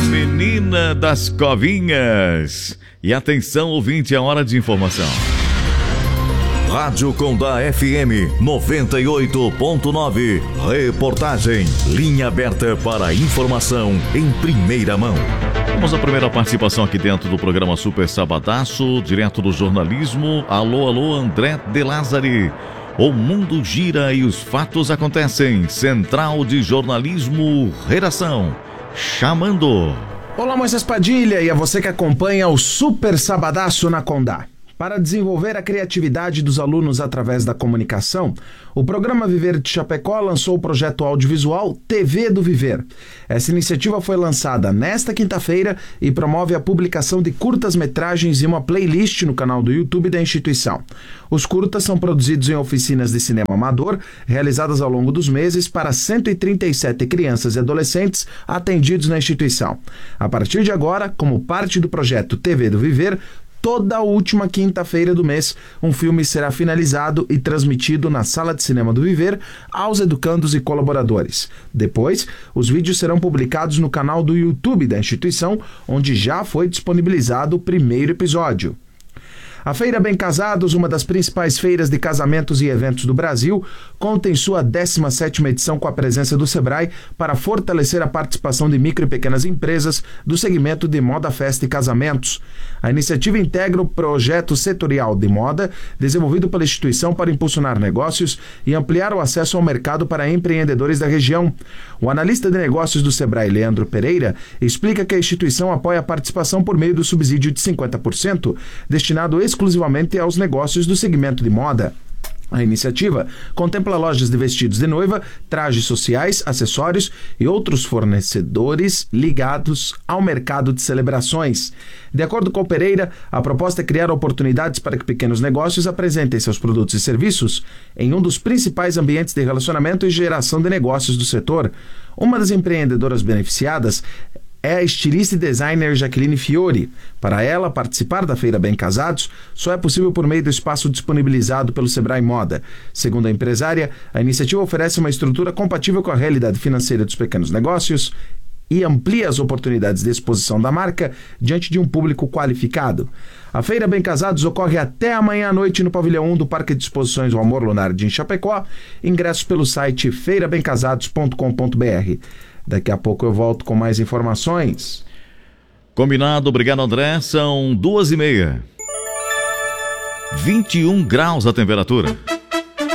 Menina das Covinhas. E atenção, ouvinte, é hora de informação. Rádio Condá FM 98.9. Reportagem. Linha aberta para informação em primeira mão. Vamos à primeira participação aqui dentro do programa Super Sabadaço, direto do jornalismo. Alô, alô, André de Lázari. O mundo gira e os fatos acontecem. Central de Jornalismo, redação, chamando. Olá, Moisés Padilha, e a você que acompanha o Super Sabadaço na Condá. Para desenvolver a criatividade dos alunos através da comunicação, o programa Viver de Chapecó lançou o projeto audiovisual TV do Viver. Essa iniciativa foi lançada nesta quinta-feira e promove a publicação de curtas-metragens e uma playlist no canal do YouTube da instituição. Os curtas são produzidos em oficinas de cinema amador, realizadas ao longo dos meses para 137 crianças e adolescentes atendidos na instituição. A partir de agora, como parte do projeto TV do Viver, toda a última quinta-feira do mês, um filme será finalizado e transmitido na Sala de Cinema do Viver aos educandos e colaboradores. Depois, os vídeos serão publicados no canal do YouTube da instituição, onde já foi disponibilizado o primeiro episódio. A Feira Bem Casados, uma das principais feiras de casamentos e eventos do Brasil, conta em sua 17ª edição com a presença do Sebrae para fortalecer a participação de micro e pequenas empresas do segmento de moda, festa e casamentos. A iniciativa integra o projeto setorial de moda, desenvolvido pela instituição para impulsionar negócios e ampliar o acesso ao mercado para empreendedores da região. O analista de negócios do Sebrae, Leandro Pereira, explica que a instituição apoia a participação por meio do subsídio de 50%, destinado exclusivamente aos negócios do segmento de moda. A iniciativa contempla lojas de vestidos de noiva, trajes sociais, acessórios e outros fornecedores ligados ao mercado de celebrações. De acordo com o Pereira, a proposta é criar oportunidades para que pequenos negócios apresentem seus produtos e serviços em um dos principais ambientes de relacionamento e geração de negócios do setor. Uma das empreendedoras beneficiadas é a estilista e designer Jaqueline Fiore. Para ela, participar da Feira Bem Casados só é possível por meio do espaço disponibilizado pelo Sebrae Moda. Segundo a empresária, a iniciativa oferece uma estrutura compatível com a realidade financeira dos pequenos negócios e amplia as oportunidades de exposição da marca diante de um público qualificado. A Feira Bem Casados ocorre até amanhã à noite no pavilhão 1 do Parque de Exposições O Amor Lunardi em Chapecó. Ingressos pelo site feirabemcasados.com.br. Daqui a pouco eu volto com mais informações. Combinado, obrigado, André. São 2h30. 21 graus a temperatura.